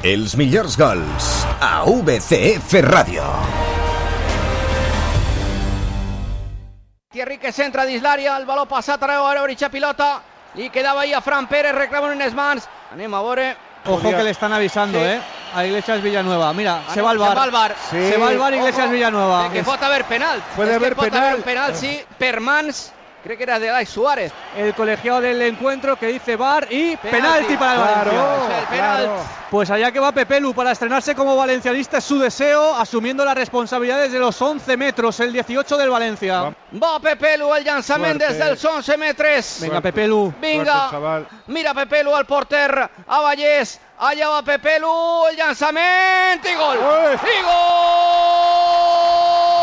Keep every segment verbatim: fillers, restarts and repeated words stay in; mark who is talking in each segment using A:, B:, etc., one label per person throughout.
A: Els millors gols a V C F Ràdio.
B: Thierry que centra dins l'àrea, el baló passat a l'orixa pilota, li quedava ahí a Fran Pérez, reclamen unes mans. Anem a veure.
C: Ojo que le están avisando, sí. eh, a Iglesias Villanueva. Mira, ah, se
B: no,
C: va al bar.
B: Se va al bar,
C: sí. se va al bar Iglesias Ojo. Villanueva.
B: Que pot haver penal.
C: Puede
B: es
C: haber
B: que pot
C: penal.
B: Haber un penal, sí, per mans. Creo que era de Alex Suárez.
C: El colegiado del encuentro que dice bar y penalti, penalti para el
B: claro,
C: Valencia.
B: El penal.
C: Claro. Pues allá que va Pepelu para estrenarse como valencianista, es su deseo, asumiendo las responsabilidades de los once metros, el dieciocho del Valencia.
B: Va Pepelu, el llançament des dels onze metres.
C: Venga Pepelu.
B: Vinga, mira Pepelu al porter, a Vallès. Allà va Pepelu, el llançament i gol. Uy. I gol!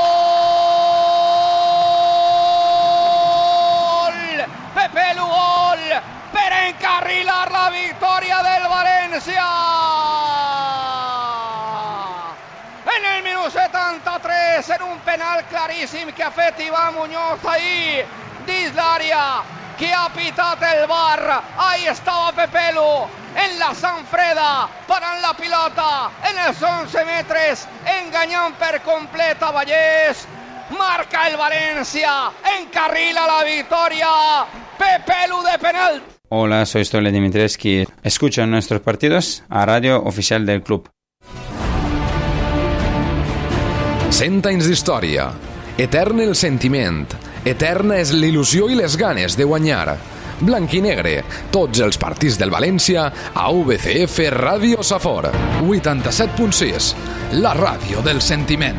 B: Pepelu gol per encarrilar la victòria del València. En el minut setanta-tres, en un penal claríssim que ha fet Iván Muñoz ahí dins l'àrea, que ha pitat el bar. Ahí estava Pepelu en la Sanfreda, parant la pilota en els onze metres, enganyant per complet a Vallès. Marca el Valencia, encarrila la victoria, Pepelu de penal.
D: Hola, soy Stole Dimitrescu. Escuchan nuestros partidos a Radio Oficial del Club.
E: Cent anys d'història, etern el sentiment, eterna és l'il·lusió i les ganes de guanyar. Blanc i negre, tots els partits del València a V C F Ràdio Safor, vuitanta-set punt sis, la ràdio del sentiment.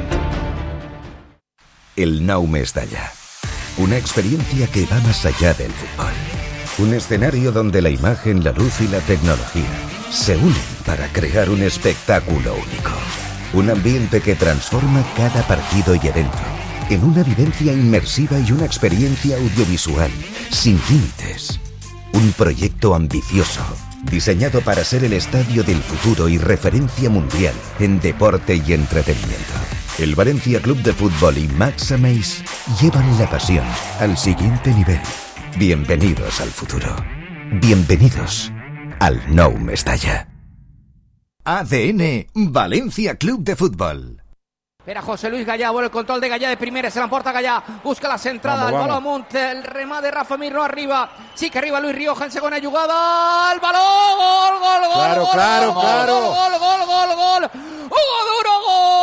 A: El Nou Mestalla. Una experiencia que va más allá del fútbol. Un escenario donde la imagen, la luz y la tecnología se unen para crear un espectáculo único. Un ambiente que transforma cada partido y evento en una vivencia inmersiva y una experiencia audiovisual sin límites. Un proyecto ambicioso, diseñado para ser el estadio del futuro y referencia mundial en deporte y entretenimiento. El Valencia Club de Fútbol y Max Ameis llevan la pasión al siguiente nivel. Bienvenidos al futuro. Bienvenidos al Nou Mestalla. A D N Valencia Club de Fútbol.
B: Espera José Luis Gallá, bueno, el control de Gallá de primera, se la emporta Gallá, busca la centrada, vamos, el balón amunt, el remate de Rafa Mir no arriba, sí que arriba Luis Rioja en segunda jugada, el balón, gol, gol, gol,
F: claro,
B: gol,
F: claro,
B: gol,
F: claro.
B: gol, gol, gol, gol, Hugo Duro,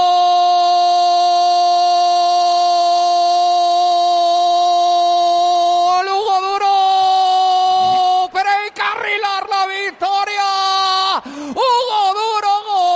B: gol, Hugo Duro, para encarrilar la victoria, Hugo Duro,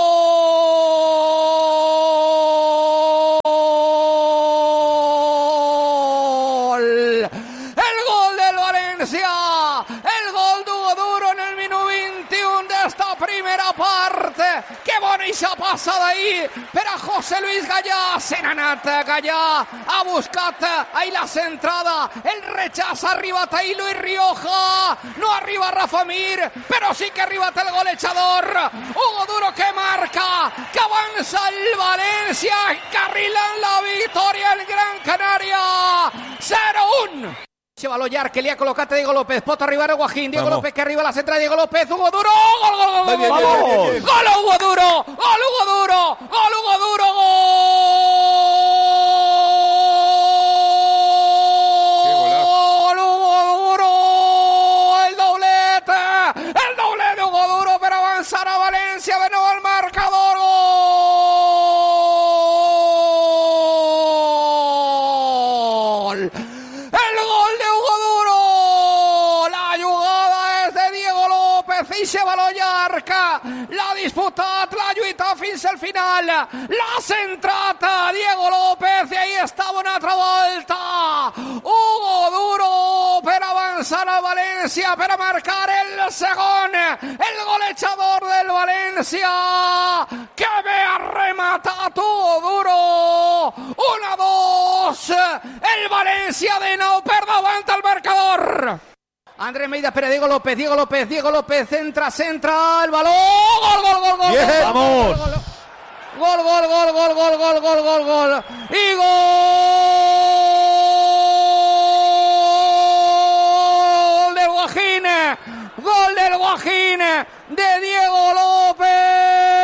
B: el gol d'Hugo Duro en el minut vint-i-un d'esta primera part. Que boníssima passada ahí per a José Luis Gallá. Se n'ha anat Gallá, ha buscat ahí la centrada, el rechaç, ha arribat ahí Luis Rioja, no arriba Rafa Mir, però sí que ha arribat el golejador Hugo Duro, que marca, que avança el València, encarrilant la victòria el Gran Canària. Zero un. Ese balón llarg que li ha col·locat a Diego López, pot arribar el Guajín, Diego Vamos. López que arriba a la central, Diego López, Hugo Duro, gol, gol, gol, gol,
F: bien,
B: gol,
F: bien,
B: gol,
F: bien, bien, bien.
B: gol, Hugo Duro, gol, Hugo Duro, gol, Hugo Duro, gol, Hugo Duro, el doblete, el doblete de Hugo Duro para avanzar a Valencia, de nuevo al marcador, gol. El gol de Hugo Duro, la jugada és de Diego López i se baló llarg, l'ha disputat, l'ha lluitat fins al final, l'ha centrat Diego López i ahí estava una altra volta, Hugo Duro per avançar a València, per a marcar el segon, el golejador del València, que ve a rematat Hugo Duro, una, dos, el València de nou per davant al marcador. Andrés Meida, pero Diego López, Diego López, Diego López, centra, centra, el balón, gol, gol, gol, gol,
F: Bien,
B: gol,
F: vamos.
B: gol, gol, gol, gol, gol, gol, gol, gol, gol, gol, y gol del Guajín, gol del Guajín, de Diego López.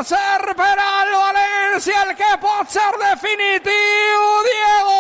B: ser per al València, el que pot ser definitiu, Diego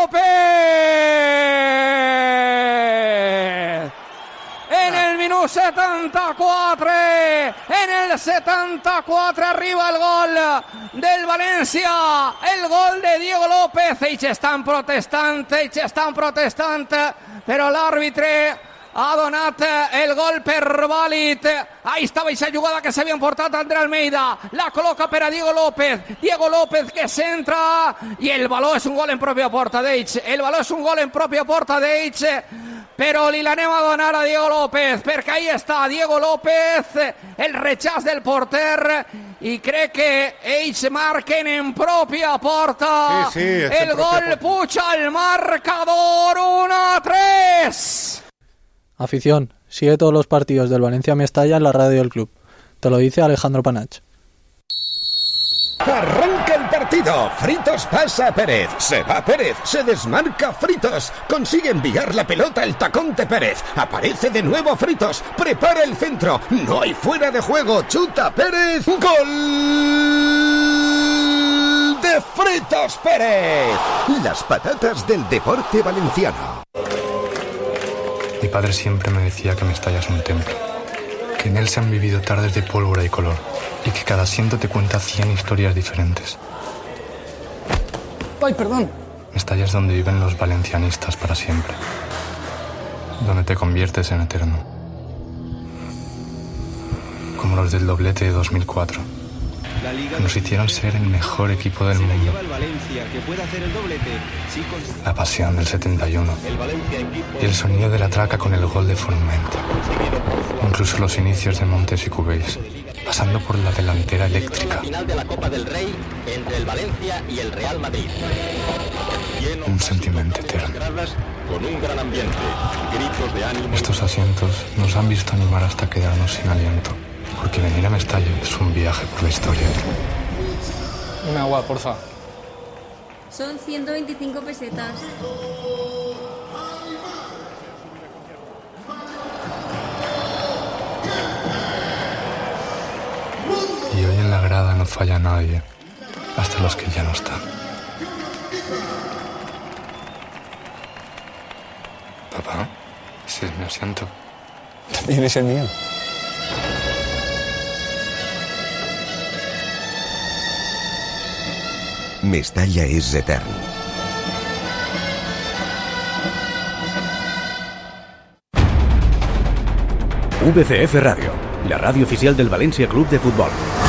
B: López. En el minut setanta-quatre, en el setanta-quatre arriba el gol del València, el gol de Diego López. Ells estan protestant, ells estan protestant, però l'àrbitre ha donat el gol per vàlid. Ahí estava aquesta jugada que s'havia emportat André Almeida, la col·loca per a Diego López, Diego López que centra, i el valor és un gol en pròpia porta d'ells, el valor és un gol en pròpia porta d'ells, però li l'anem a donar a Diego López, perquè ahí està Diego López, el rechaç del porter, i crec que ells marquen en pròpia porta.
F: Sí, sí,
B: el gol
F: porta.
B: puja al marcador uno a tres.
G: Afición, sigue todos los partidos del Valencia Mestalla en la radio del club. Te lo dice Alejandro Panach.
A: Arranca el partido. Fritos pasa a Pérez. Se va Pérez. Se desmarca Fritos. Consigue enviar la pelota al tacón de Pérez. Aparece de nuevo Fritos. Prepara el centro. No hay fuera de juego. Chuta Pérez. ¡Gol de Fritos Pérez! Las patatas del deporte valenciano.
H: Mi padre siempre me decía que Mestalla es un templo, que en él se han vivido tardes de pólvora y color, y que cada asiento te cuenta cien historias diferentes.
I: ¡Ay, perdón!
H: Mestalla es donde viven los valencianistas para siempre, donde te conviertes en eterno, como los del doblete de dos mil cuatro, que nos hicieron ser el mejor equipo del mundo. La pasión del setenta y uno y el sonido de la traca con el gol de Forment. Incluso los inicios de Montes y Cubéis, pasando por la delantera eléctrica. Un sentimiento eterno. Estos asientos nos han visto animar hasta quedarnos sin aliento, porque venir a Mestalla es un viaje por la historia.
I: Un agua, porfa.
J: Son ciento veinticinco pesetas.
H: Y hoy en la grada no falla nadie, hasta los que ya no están. Papá, ese es mi asiento.
I: También es el mío.
A: Mestalla es eterno.
K: V C F Radio, la radio oficial del Valencia Club de Fútbol.